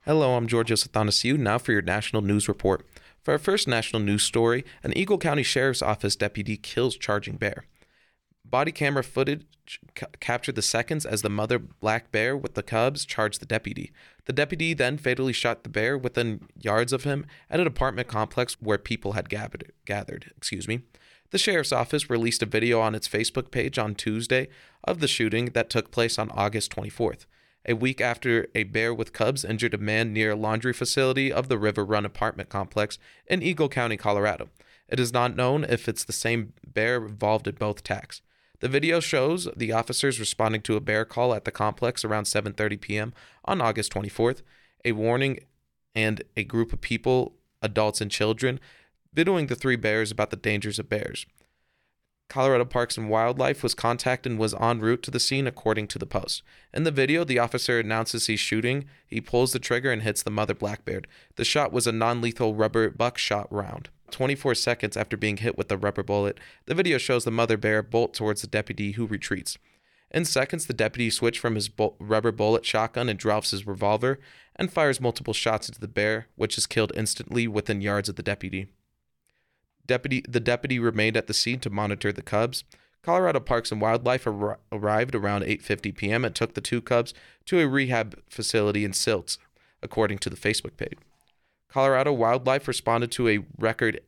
Hello, I'm Georgios Athanasiou, now for your national news report. For our first national news story, an Eagle County Sheriff's Office deputy kills charging bear. Body camera footage captured the seconds as the mother black bear with the cubs charged the deputy. The deputy then fatally shot the bear within yards of him at an apartment complex where people had gathered. The sheriff's office released a video on its Facebook page on Tuesday of the shooting that took place on August 24th. A week after a bear with cubs injured a man near a laundry facility of the River Run apartment complex in Eagle County, Colorado. It is not known if it's the same bear involved in both attacks. The video shows the officers responding to a bear call at the complex around 7:30 p.m. on August 24th, a warning, and a group of people, adults and children, videoing the three bears about the dangers of bears. Colorado Parks and Wildlife was contacted and was en route to the scene, according to the Post. In the video, the officer announces he's shooting. He pulls the trigger and hits the mother black bear. The shot was a non-lethal rubber buckshot round. 24 seconds after being hit with the rubber bullet, the video shows the mother bear bolt towards the deputy, who retreats. In seconds, the deputy switched from his rubber bullet shotgun and drops his revolver and fires multiple shots into the bear, which is killed instantly within yards of the deputy. The deputy remained at the scene to monitor the cubs. Colorado Parks and Wildlife arrived around 8:50 p.m. and took the two cubs to a rehab facility in Silts, according to the Facebook page. Colorado Wildlife responded to a record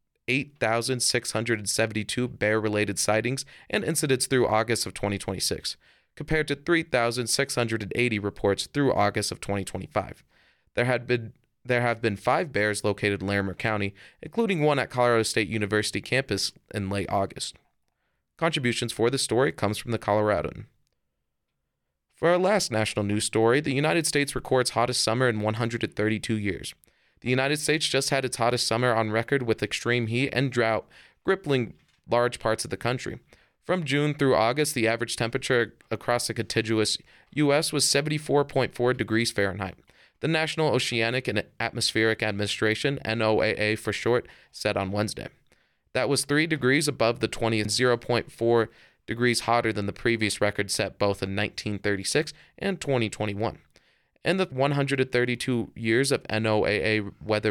8,672 bear-related sightings and incidents through August of 2026, compared to 3,680 reports through August of 2025. There have been 5 bears located in Larimer County, including one at Colorado State University campus in late August. Contributions for this story comes from the Coloradoan. For our last national news story, the United States records hottest summer in 132 years. The United States just had its hottest summer on record, with extreme heat and drought crippling large parts of the country. From June through August, the average temperature across the contiguous U.S. was 74.4 degrees Fahrenheit. The National Oceanic and Atmospheric Administration, NOAA for short, said on Wednesday. That was 3 degrees above the 20 and 0.4 degrees hotter than the previous record set both in 1936 and 2021. In the 132 years of NOAA weather